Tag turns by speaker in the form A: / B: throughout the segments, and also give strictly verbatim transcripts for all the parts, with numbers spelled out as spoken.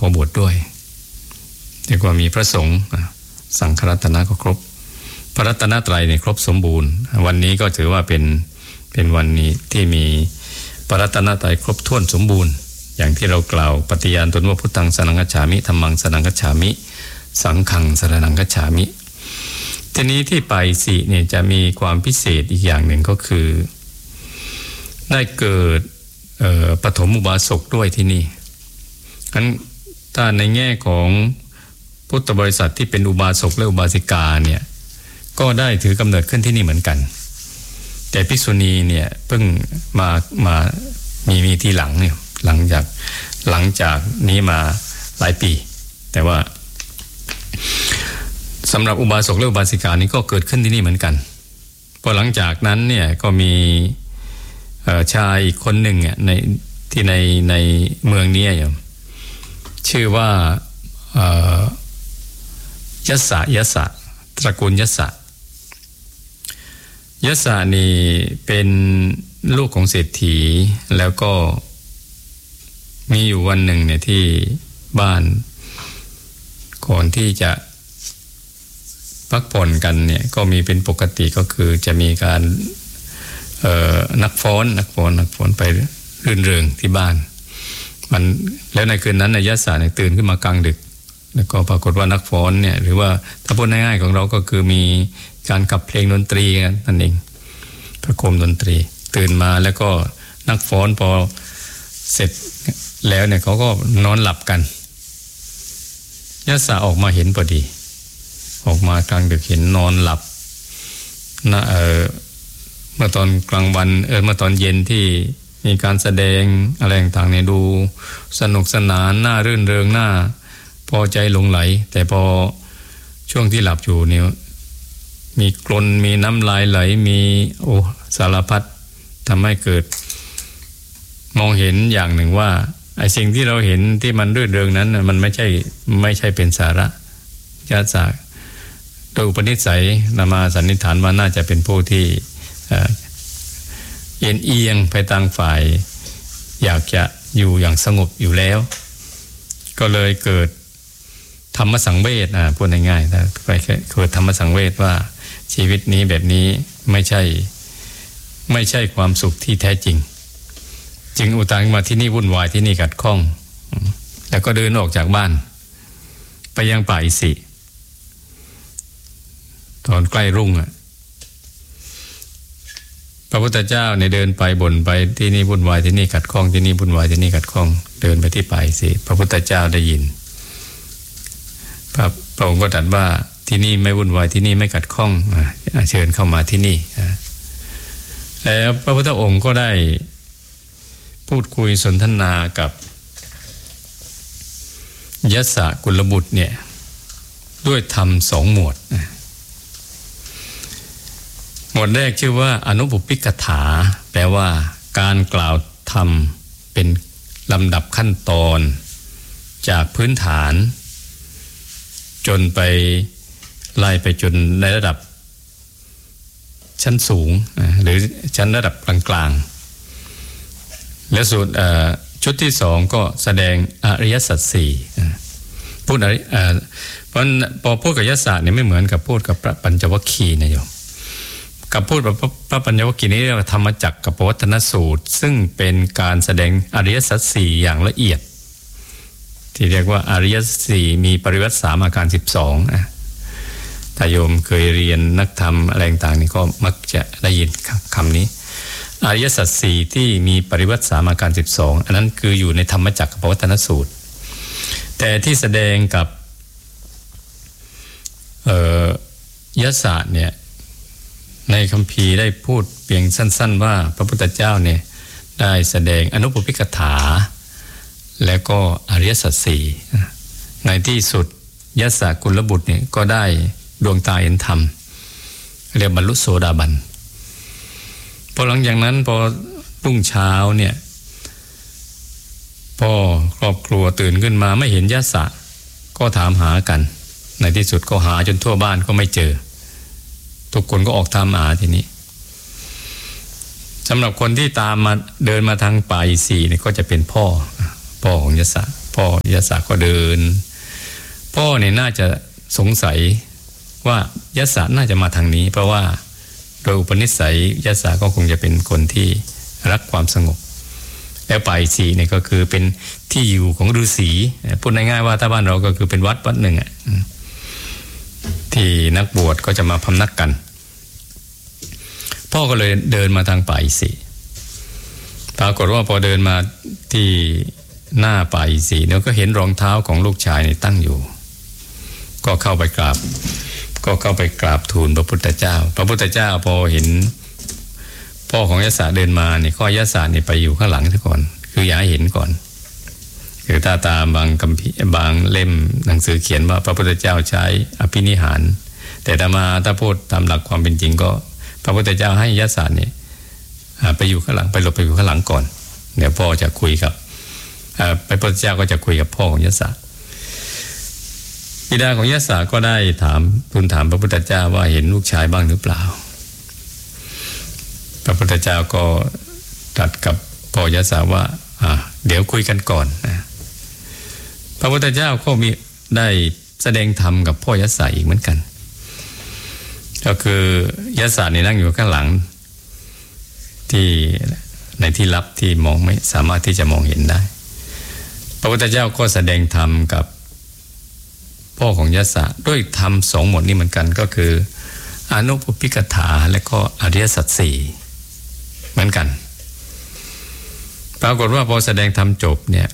A: อบวชด้วยเรียกว่ามีพระสงฆ์สังฆรัตนะก็ครบพระรัตนตรัยเนี่ยครบสมบูรณ์วันนี้ก็ถือว่าเป็นเป็นวันนี้ที่มีพระรัตนตรัยครบถ้วนสมบูรณ์อย่างที่เรากล่าวปฏิญาณตนว่าพุทธังสรณังคัจฉามิธัมมังสรณังคัจฉามิสังฆังสรณังคัจฉามิทีนี้ที่ไปสิเนี่ยจะมีความพิเศษอีกอย่างหนึ่งก็คือได้เกิดปฐมอุบาสกด้วยที่นี่งั้นถ้าในแง่ของพุทธบริษัทที่เป็นอุบาสกและอุบาสิกาเนี่ยก็ได้ถือกำเนิดขึ้นที่นี่เหมือนกันแต่ภิกษุณีเนี่ยเพิ่งมามามีมีทีหลังเนี่ยหลังจากหลังจากนี้มาหลายปีแต่ว่าสำหรับอุบาสกและอุบาสิกานี้ก็เกิดขึ้นที่นี่เหมือนกันพอหลังจากนั้นเนี่ยก็มีชายอีกคนหนึ่งอ่ะในที่ในในเมืองนี้อยู่ชื่อว่ายสะยสะตระกูลยสะยสะนี่เป็นลูกของเศรษฐีแล้วก็มีอยู่วันหนึ่งเนี่ยที่บ้านก่อนที่จะพักผ่อนกันเนี่ยก็มีเป็นปกติก็คือจะมีการนักฟ้อนนักฟ้อนนักฟ้อนไปรื่นเริงที่บ้านมันแล้วในคืนนั้นนายยศเนี่ยตื่นขึ้นมากลางดึกแล้วก็ปรากฏว่านักฟ้อนเนี่ยหรือว่าถ้าพูดง่ายๆของเราก็คือมีการขับเพลงดนตรีกันนั่นเองประโคมดนตรีตื่นมาแล้วก็นักฟ้อนพอเสร็จแล้วเนี่ยเขาก็นอนหลับกันยศออกมาเห็นพอดีออกมากลางดึกเห็นนอนหลับนะเออเมื่อตอนกลางวันเออเมื่อตอนเย็นที่มีการแสดงอะไรต่างๆเนี่ยดูสนุกสนานน่ารื่นเริงน่าพอใจหลงไหลแต่พอช่วงที่หลับอยู่เนี่ยมีกลนมีน้ำลายไหลมีโอ้สารพัดทำให้เกิดมองเห็นอย่างหนึ่งว่าไอ้สิ่งที่เราเห็นที่มันรื่นเริงนั้นมันไม่ใช่ไม่ใช่เป็นสาระยศะโดยอุปนิสัยนำมาสันนิษฐานว่าน่าจะเป็นผู้ที่เอียงเอียงไปทางฝ่ายอยากจะอยู่อย่างสงบอยู่แล้วก็เลยเกิดธรรมสังเวชนะพูดง่ายๆนะไปเกิดธรรมสังเวชว่าชีวิตนี้แบบนี้ไม่ใช่ไม่ใช่ความสุขที่แท้จริงจึงอุตังมาที่นี่วุ่นวายที่นี่ขัดข้องแล้วก็เดินออกจากบ้านไปยังป่าอิสิตอนใกล้รุ่งอ่ะพระพุทธเจ้าเนี่ยเดินไปบ่นไปที่นี่วุ่นวายที่นี่ขัดข้องที่นี่วุ่นวายที่นี่ขัดข้องเดินไปที่ป่าอิสิพระพุทธเจ้าได้ยินพระพระองค์ก็ตรัสว่าที่นี่ไม่วุ่นวายที่นี่ไม่ขัดข้องเชิญเข้ามาที่นี่แล้วพระพุทธองค์ก็ได้พูดคุยสนทนากับยศกุลบุตรเนี่ยด้วยธรรมสองหมวดหมวดแรกชื่อว่าอนุปุพพิกถาแปลว่าการกล่าวธรรมเป็นลำดับขั้นตอนจากพื้นฐานจนไปไล่ไปจนในระดับชั้นสูงหรือชั้นระดับกลางๆและส่วนชุดที่สองก็แสดงอริยสัจสี่พูดอะไรเพราะพอพูดกับยศะเนี่ยไม่เหมือนกับพูดกับพระปัญจวัคคีย์นะโยมกับพูดแบบพระปัญจวัคคีย์นี้เรียกว่าธรรมจักรกับปวัตตนสูตรซึ่งเป็นการแสดงอริยสัจสี่อย่างละเอียดที่เรียกว่าอริยสัจสี่มีปริวัติสามอาการสิบสองนะถ้าโยมเคยเรียนนักธรรมอะไรต่างๆนี่ก็มักจะได้ยินคำนี้อริยสัจสี่ที่มีปริวัติสามอาการสิบสองอันนั้นคืออยู่ในธรรมจักรกับปวัตตนสูตรแต่ที่แสดงกับยศะเนี่ยในคัมภีร์ได้พูดเพียงสั้นๆว่าพระพุทธเจ้าเนี่ยได้แสดงอนุปุพพิกถาและก็อริยสัจสี่ในที่สุดยศกุลบุตรเนี่ยก็ได้ดวงตาเห็นธรรมเรียกบรรลุโสดาบันพอหลังจากนั้นพอรุ่งเช้าเนี่ยพ่อครอบครัวตื่นขึ้นมาไม่เห็นยศก็ถามหากันในที่สุดก็หาจนทั่วบ้านก็ไม่เจอทุกคนก็ออกตามหาทีนี้สำหรับคนที่ตามมาเดินมาทางป่าอิสิเนี่ยก็จะเป็นพ่อพ่อของยศพ่อยศก็เดินพ่อเนี่ยน่าจะสงสัยว่ายศน่าจะมาทางนี้เพราะว่าโดยอุปนิสัยยศก็คงจะเป็นคนที่รักความสงบแล้วป่าอิสิเนี่ยก็คือเป็นที่อยู่ของฤาษีพูดง่ายๆว่าถ้าบ้านเราก็คือเป็นวัดวัดหนึ่งอ่ะที่นักบวชก็จะมาพำนักกันพ่อก็เลยเดินมาทางป่าอิสิปรากฏว่าพอเดินมาที่หน้าป่าอิสิเนี่ยก็เห็นรองเท้าของลูกชายนี่ตั้งอยู่ก็เข้าไปกราบก็เข้าไปกราบทูลพระพุทธเจ้าพระพุทธเจ้าพอเห็นพ่อของยศเดินมาเนี่ยข้อยศเนี่ยไปอยู่ข้างหลังซะก่อนคืออย่าให้เห็นก่อนคือถ้าตามบางคัมภีร์บางเล่มหนังสือเขียนว่าพระพุทธเจ้าใช้อภินิหารแต่ถ้ามาถ้าพูดตามหลักความเป็นจริงก็พระพุทธเจ้าให้ยศเนี่ยไปอยู่ข้างหลังไปหลบไปอยู่ข้างหลังก่อนเดี๋ยวพ่อจะคุยกับพระพุทธเจ้าก็จะคุยกับพ่อของยศบิดาของยศก็ได้ถามทูลถามพระพุทธเจ้าว่าเห็นลูกชายบ้างหรือเปล่าพระพุทธเจ้าก็ตรัสกับพ่อยศว่าเดี๋ยวคุยกันก่อนนะพระพุทธเจ้าก็มีได้แสดงธรรมกับพ่อยศอีกเหมือนกันก็คือยศนี่นั่งอยู่ข้างหลังที่ในที่ลับที่มองไม่สามารถที่จะมองเห็นได้พระพุทธเจ้าก็แสดงธรรมกับพ่อของยศด้วยธรรมสองหมวดนี้เหมือนกันก็คืออนุปปิกถาและก็อริยสัจสี่เหมือนกันปรากฏว่าพอแสดงธรรมจบเนี่ย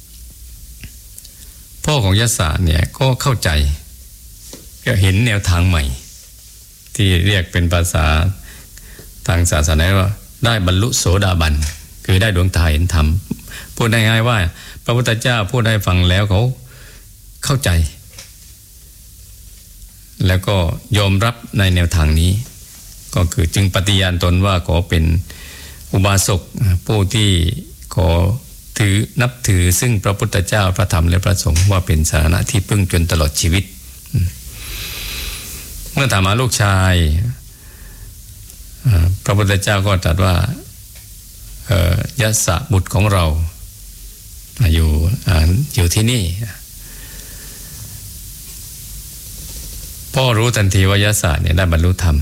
A: พ่อของยศเนี่ยก็เข้าใจก็เห็นแนวทางใหม่ที่เรียกเป็นภาษาทางศาสนาว่าได้บรรลุโสดาบันคือได้ดวงตาเห็นธรรมพูดง่ายๆว่าพระพุทธเจ้าพูดให้ฟังแล้วเขาเข้าใจแล้วก็ยอมรับในแนวทางนี้ก็คือจึงปฏิญาณตนว่าขอเป็นอุบาสกผู้ที่ขอถือนับถือซึ่งพระพุทธเจ้าพระธรรมและพระสงฆ์ว่าเป็นสรณะที่พึ่งจนตลอดชีวิตเมื่อถามหาลูกชายพระพุทธเจ้าก็ตรัสว่ายศบุตรของเราอยู่อยู่ที่นี่พ่อรู้ทันทีว่ายศเนี่ยได้บรรลุธรรม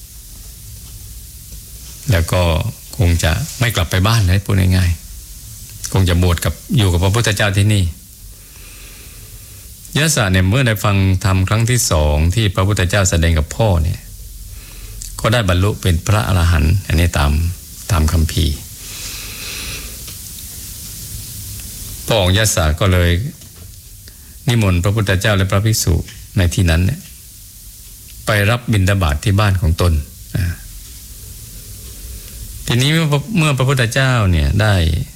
A: แล้วก็คงจะไม่กลับไปบ้านเลยพูดง่ายๆคงจะบวชกับอยู่กับพระพุทธเจ้าที่นี่ยศเนี่ยเมื่อได้ฟังธรรมครั้งที่สองที่พระพุทธเจ้าแสดงกับพ่อเนี่ยก็ได้บรรลุเป็นพระอรหันต์อันนี้ตามตามคัมภีร์พ่อของยศก็เลยนิมนต์พระพุทธเจ้าและพระภิกษุในที่นั้นเนี่ยไปรับบิณฑบาตที่บ้านของตนทีนี้เมื่อพระพุทธเจ้าเนี่ยได้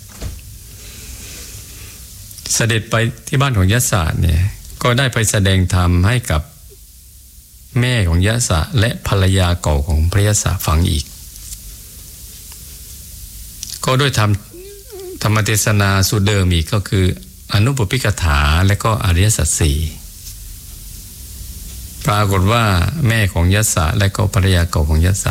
A: เสด็จไปที่บ้านของยศเนี่ยก็ได้ไปแสดงธรรมให้กับแม่ของยศและภรรยาเก่าของพระยศฟังอีกก็ด้วยธรรมธรรมเทศนาสูตรเดิมอีกก็คืออนุปปิกถาและก็อริยสัจสี่ปรากฏว่าแม่ของยศและก็ภรรยาเก่าของยศ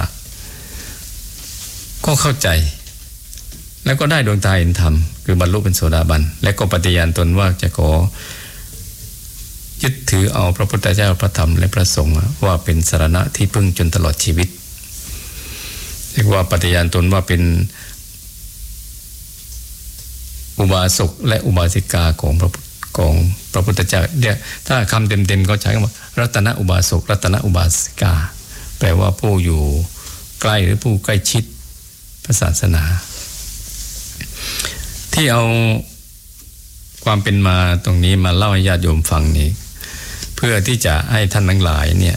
A: ก็เข้าใจแล้วก็ได้ดวงตาเห็นธรรมคือบรรลุเป็นโสดาบันและก็ปฏิญาณตนว่าจะขอยึดถือเอาพระพุทธเจ้าพระธรรมและพระสงฆ์ว่าเป็นสรณะที่พึ่งจนตลอดชีวิตเรียกว่าปฏิญาณตนว่าเป็นอุบาสกและอุบาสิกาของพระของพระพุทธเจ้าเนี่ยถ้าคำเต็มๆเขาใช้คำว่ารัตนอุบาสกรัตนอุบาสิกาแปลว่าผู้อยู่ใกล้หรือผู้ใกล้ชิดพระศาสนาที่เอาความเป็นมาตรงนี้มาเล่าให้ญาติโยมฟังนี้เพื่อที่จะให้ท่านทั้งหลายเนี่ย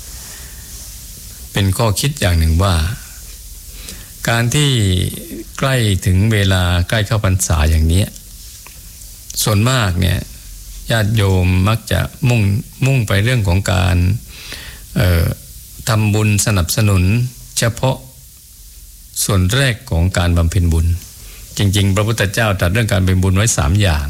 A: เป็นข้อคิดอย่างหนึ่งว่าการที่ใกล้ถึงเวลาใกล้เข้าพรรษาอย่างนี้ส่วนมากเนี่ยญาติโยมมักจะมุ่งมุ่งไปเรื่องของการเอ่อทำบุญสนับสนุนเฉพาะส่วนแรกของการบำเพ็ญบุญจริงๆพระพุทธเจ้าตรัสเรื่องการเป็นบุญไว้สามอย่าง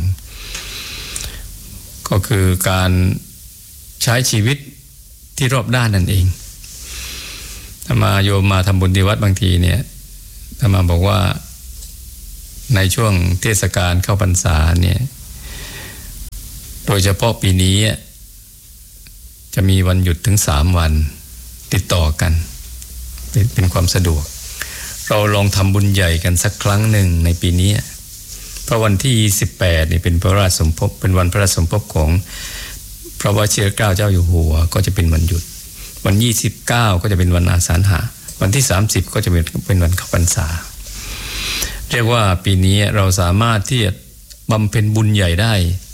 A: ก็คือการใช้ชีวิตที่รอบด้านนั่นเองถ้ามาโยมมาทำบุญที่วัดบางทีเนี่ยถ้ามาบอกว่าในช่วงเทศกาลเข้าพรรษาเนี่ยโดยเฉพาะปีนี้จะมีวันหยุดถึงสามวันติดต่อกันเป็นเป็นความสะดวกเราลองทำบุญใหญ่กันสักครั้งหนึ่งในปีนี้เพราะวันที่ยี่สิบแปดนี่เป็นพระราชสมภพเป็นวันพระราชสมภพของพระวชิรเกล้าเจ้าอยู่หัวก็จะเป็นวันหยุดวันยี่สิบเก้าก็จะเป็นวันอาสาฬหะวันที่สามสิบก็จะเป็นเป็นวันเข้าพรรษาเรียกว่าปีนี้เราสามารถที่จะบำเพ็ญบุญใหญ่ได้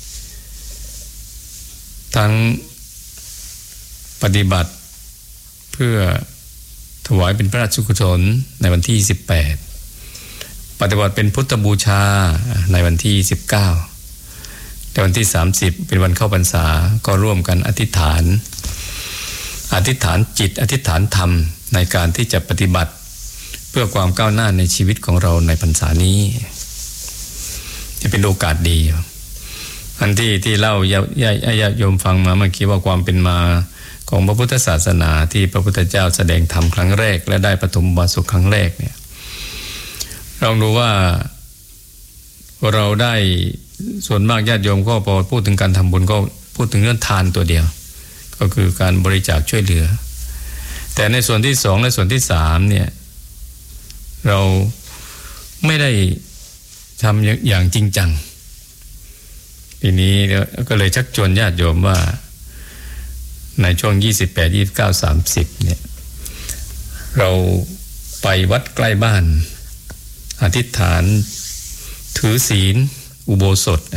A: ทั้งปฏิบัติเพื่อถวายเป็นพระราชกุศลในวันที่สิบแปดปฏิบัติเป็นพุทธบูชาในวันที่สิบเก้าแต่วันที่สามสิบเป็นวันเข้าพรรษาก็ร่วมกันอธิษฐานอธิษฐานจิตอธิษฐานธรรมในการที่จะปฏิบัติเพื่อความก้าวหน้าในชีวิตของเราในพรรษานี้จะเป็นโอกาสดีอันที่ที่เล่าญาติโยมฟังมาเมื่อกี้ว่าความเป็นมาของพระพุทธศาสนาที่พระพุทธเจ้าแสดงธรรมครั้งแรกและได้ปฐมอุบาสกครั้งแรกเนี่ยลองดูว่าเราได้ส่วนมากญาติโยมก็พอพูดถึงการทำบุญก็พูดถึงเรื่องทานตัวเดียวก็คือการบริจาคช่วยเหลือแต่ในส่วนที่สองและส่วนที่สามเนี่ยเราไม่ได้ทำอย่างจริงจังปีนี้ก็เลยชักชวนญาติโยมว่าในช่วงยี่สิบแปด ยี่สิบเก้า สามสิบเนี่ยเราไปวัดใกล้บ้านอธิษฐานถือศีลอุโบสถ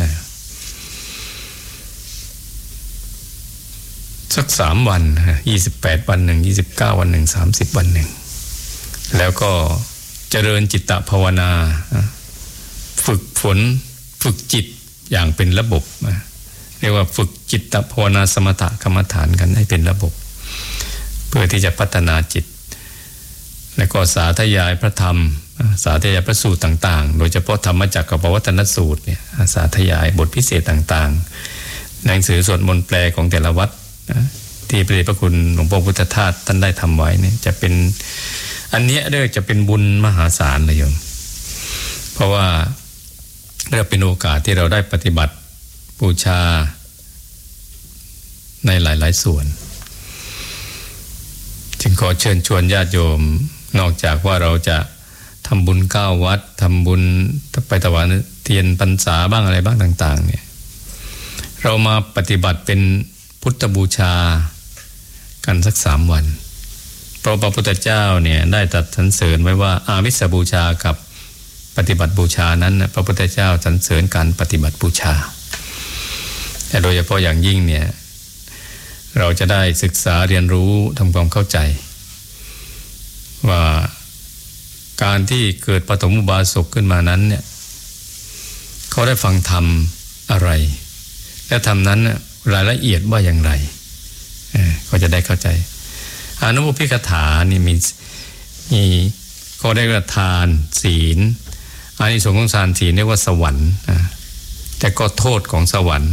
A: สักสามวันยี่สิบแปดวันหนึ่งยี่สิบเก้าวันหนึ่งสามสิบวันหนึ่งแล้วก็เจริญจิตตภาวนาฝึกฝนฝึกจิตอย่างเป็นระบบเรียกว่าฝึกจิตตภาวนาสมถะกรรมฐานกันให้เป็นระบบเพื่อที่จะพัฒนาจิตและก็สาธยายพระธรรมสาธยายพระสูตรต่างๆโดยเฉพาะธรรมจักรกับปวัตตนสูตรเนี่ยสาธยายบทพิเศษต่างๆหนังสือสวดมนต์แปลของแต่ละวัดที่พระเดชพระคุณหลวงพ่อพุทธทาสท่านได้ทำไว้เนี่ยจะเป็นอันนี้เรียกจะเป็นบุญมหาศาลเลยโยมเพราะว่าเรียกเป็นโอกาสที่เราได้ปฏิบัติบูชาในหลายๆส่วนจึงขอเชิญชวนญาติโยมนอกจากว่าเราจะทำบุญเก้าวัดทำบุญไปถวายเทียนพรรษาบ้างอะไรบ้างต่างๆเนี่ยเรามาปฏิบัติเป็นพุทธบูชากันสักสามวันเพราะพระพุทธเจ้าเนี่ยได้ตรัสสรรเสริญไว้ว่าอามิสบูชากับปฏิบัติบูชานั้นพระพุทธเจ้าสรรเสริญการปฏิบัติบูชาแต่โดยเฉพาะอย่างยิ่งเนี่ยเราจะได้ศึกษาเรียนรู้ทำความเข้าใจว่าการที่เกิดปฐมอุบาสกขึ้นมานั้นเนี่ยเขาได้ฟังธรรมอะไรและธรรมนั้นรายละเอียดว่าอย่างไรเขาจะได้เข้าใจอนุโมพิกถานี่มีมีเขาได้กระทานศีลอานิสงส์ของทานศีลเรียกว่าสวรรค์แต่ก็โทษของสวรรค์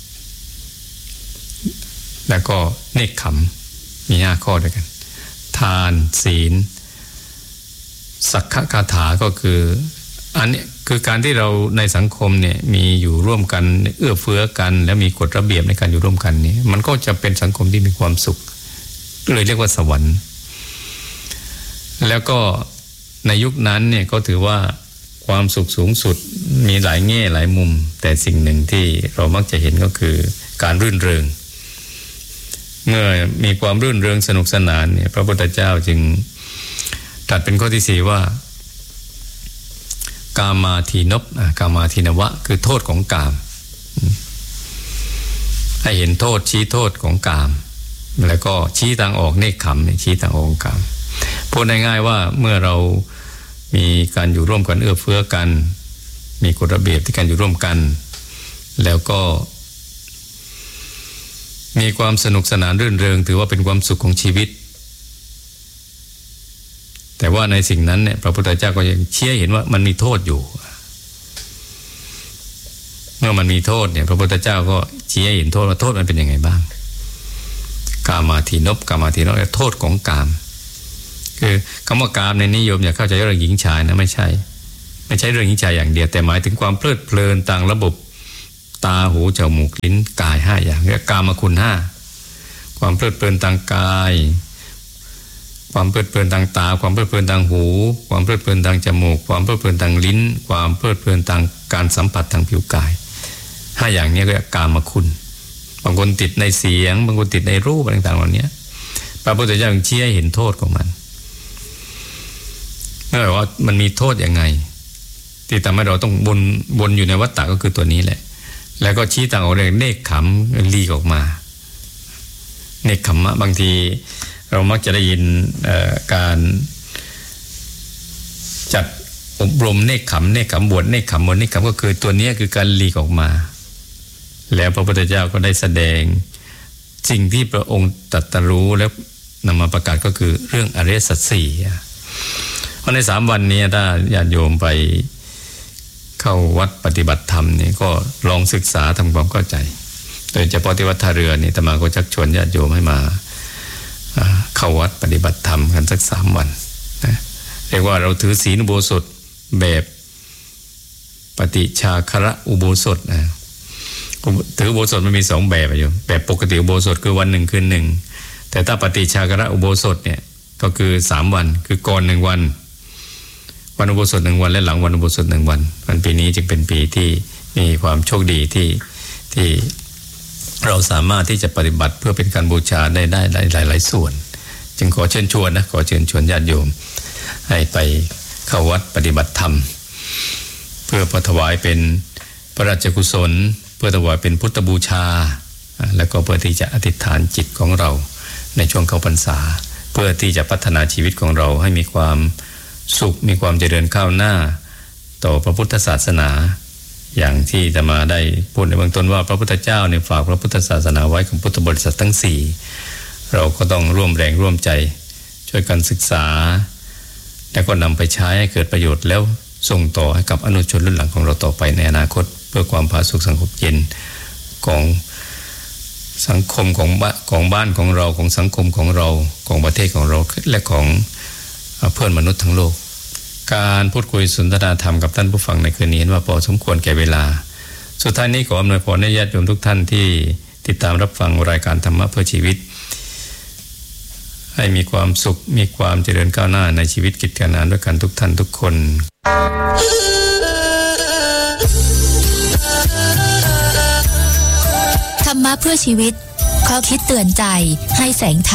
A: แล้วก็เนกขัมมีห้าข้อด้วยกันทานศีลสักขะคาถาก็คืออันนี้คือการที่เราในสังคมเนี่ยมีอยู่ร่วมกันเอื้อเฟื้อกันและมีกฎระเบียบในการอยู่ร่วมกันนี้มันก็จะเป็นสังคมที่มีความสุขเลยเรียกว่าสวรรค์แล้วก็ในยุคนั้นเนี่ยก็ถือว่าความสุขสูงสุดมีหลายแง่หลายมุมแต่สิ่งหนึ่งที่เรามักจะเห็นก็คือการรื่นเริงเมื่อมีความรื่นเริงสนุกสนานเนี่ยพระพุทธเจ้าจึงตรัสเป็นข้อที่สี่ว่ากามาทีนพกามาทีนวะคือโทษของกามให้เห็นโทษชี้โทษของกามแล้วก็ชี้ทางออกเนกขัมชี้ทางออกกามพูดง่ายๆว่าเมื่อเรามีการอยู่ร่วมกันเอื้อเฟื้อกันมีกฎระเบียบที่การอยู่ร่วมกันแล้วก็มีความสนุกสนานรื่นเริงถือว่าเป็นความสุขของชีวิตแต่ว่าในสิ่งนั้นเนี่ยพระพุทธเจ้าก็ยังเชี้ยเห็นว่ามันมีโทษอยู่เมื่อมันมีโทษเนี่ยพระพุทธเจ้าก็ชี้ให้เห็นโทษว่าโทษมันเป็นยังไงบ้างกามาทีนพกามาทีนพโทษของกามคือคำว่ากามในนิยมอย่าเข้าใจเรื่องหญิงชายนะไม่ใช่ไม่ใช่เรื่องหญิงชายอย่างเดียวแต่หมายถึงความเพลิดเพลินต่างระบบตาหูจมูกลิ้นกายห้าอย่างเรียกกามคุณห้าความเพลิดเพลินทางกายความเพลิดเพลินทางตาความเพลิดเพลินทางหูความเพลิดเพลินทางจมูกความเพลิดเพลินทางลิ้นความเพลิดเพลินทางการสัมผัสทางผิวกายห้าอย่างนี้เรียกกามคุณบางคนติดในเสียงบางคนติดในรูปอะไรต่างๆเหล่านี้พระพุทธเจ้าชี้ให้เห็นโทษของมันเมื่อว่ามันมีโทษยังไงที่ทำให้เราต้องวนวนอยู่ในวัฏฏะก็คือตัวนี้แหละแล้วก็ชี้ทางออกเรื่องเนกขำลีกออกมาเนกขมะบางทีเรามักจะได้ยินการจัดอบรมเนกขำเนกขำบวชเนกขำบวชเนกขำก็คือตัวนี้คือการลีกออกมาแล้วพระพุทธเจ้าก็ได้แสดงสิ่งที่พระองค์ตรัสรู้แล้วนำมาประกาศก็คือเรื่องอริยสัจสี่เพราะในสามวันนี้ถ้าญาติโยมไปเข้าวัดปฏิบัติธรรมนี่ก็ลองศึกษาทำความเข้าใจโดยเฉพาะที่วัดท่าเรือนี่อาตมาก็ชักชวนญาติโยมให้มาเข้าวัดปฏิบัติธรรมกันสักสามวันนะเรียกว่าเราถือศีลอุโบสถแบบปฏิชาคระอุโบสถนะถืออุโบสถมันมีสองแบบอยู่แบบปกติอุโบสถคือวันหนึ่งคืนหนึ่งแต่ถ้าปฏิชาคระอุโบสถเนี่ยก็คือสามวันคือก่อนหนึ่งวันวันอุโบสถหนึ่งวันและหลังวันอุโบสถหนึ่งวันวันปีนี้จึงเป็นปีที่มีความโชคดีที่ที่เราสามารถที่จะปฏิบัติเพื่อเป็นการบูชาได้ได้หลายๆส่วนจึงขอเชิญชวนนะขอเชิญชวนญาติโยมให้ไปเข้าวัดปฏิบัติธรรมเพื่อถวายเป็นพระราชกุศลเพื่อถวายเป็นพุทธบูชาแล้วก็เพื่อที่จะอธิษฐานจิตของเราในช่วงเข้าพรรษาเพื่อที่จะพัฒนาชีวิตของเราให้มีความสุขมีความเจริญก้าวหน้าต่อพระพุทธศาสนาอย่างที่จะมาได้พูดในเบื้องต้นว่าพระพุทธเจ้าเนี่ยฝากพระพุทธศาสนาไว้กับพุทธบริษัททั้งสี่เราก็ต้องร่วมแรงร่วมใจช่วยกันศึกษาแล้วก็นำไปใช้ให้เกิดประโยชน์แล้วส่งต่อให้กับอนุชนรุ่นหลังของเราต่อไปในอนาคตเพื่อความผาสุกสังคมเย็นของสังคมของบ้านของบ้านของเราของสังคมของเราของประเทศของเราและของเพื่อนมนุษย์ทั้งโลกการพูดคุยสนทนาธรรมกับท่านผู้ฟังในคืนนี้เห็นว่าพอสมควรแก่เวลาสุดท้ายนี้ขออำนวยพรให้ญาติโยมทุกท่านที่ติดตามรับฟังรายการธรรมะเพื่อชีวิตให้มีความสุขมีความเจริญก้าวหน้าในชีวิตกิจการงานด้วยกันทุกท่านทุกคน
B: ธรรมะเพื่อชีวิตข้อคิดเตือนใจให้แสง